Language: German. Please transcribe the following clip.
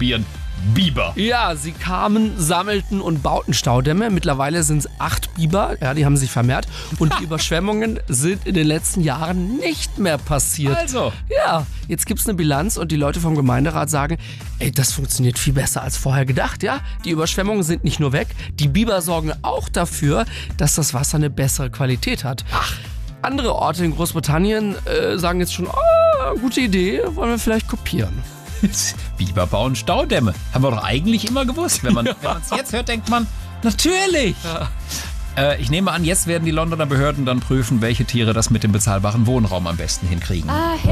ausprobieren. Biber. Ja, sie kamen, sammelten und bauten Staudämme. Mittlerweile sind es 8 Biber, ja, die haben sich vermehrt. Und die Überschwemmungen sind in den letzten Jahren nicht mehr passiert. Also. Ja, jetzt gibt's eine Bilanz und die Leute vom Gemeinderat sagen, ey, das funktioniert viel besser als vorher gedacht, ja. Die Überschwemmungen sind nicht nur weg, die Biber sorgen auch dafür, dass das Wasser eine bessere Qualität hat. Andere Orte in Großbritannien sagen jetzt schon, gute Idee, wollen wir vielleicht kopieren. Biber bauen Staudämme. Haben wir doch eigentlich immer gewusst. Wenn man es jetzt hört, denkt man, natürlich. Ja. Ich nehme an, jetzt werden die Londoner Behörden dann prüfen, welche Tiere das mit dem bezahlbaren Wohnraum am besten hinkriegen.